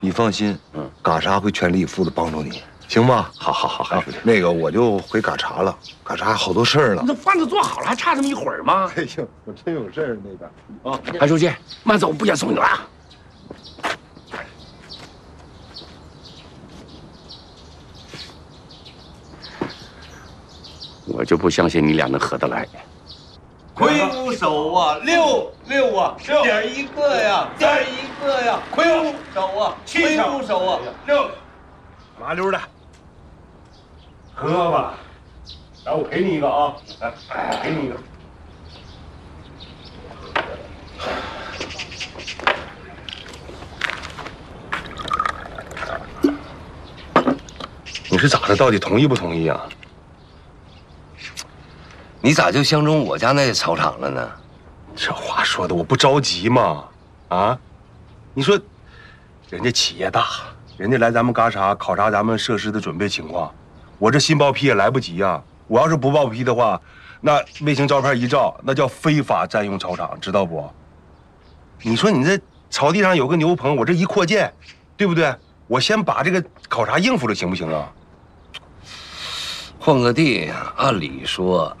你放心，嘎查会全力以赴的帮助你，行吧？ 好，韩书记。 那个我就回嘎查了，嘎查好多事儿呢。 这饭都做好了，还差这么一会儿吗？ 哎呦，我真有事儿那个啊， 韩书记，慢走，不想送你了啊。我就不相信你俩能合得来。 魁梧手啊，6啊，1.1个呀，1.1个呀，魁梧手啊，魁梧手啊，6。 麻溜的，喝吧。来，我陪你一个啊，来，陪你一个。你是咋的？到底同意不同意啊？ 你咋就相中我家那草场了呢？ 这话说的我不着急吗？啊，你说，人家企业大，人家来咱们嘎查考察咱们设施的准备情况，我这新报批也来不及呀。我要是不报批的话，那卫星照片一照，那叫非法占用草场，知道不？你说你这草地上有个牛棚，我这一扩建，对不对？我先把这个考察应付了，行不行啊？ 换个地，按理说，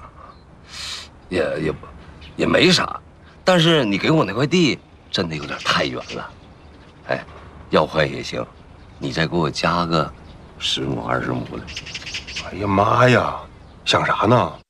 也没啥，但是你给我那块地真的有点太远了。哎，要换也行，你再给我加个10亩20亩的。 哎呀妈呀，想啥呢？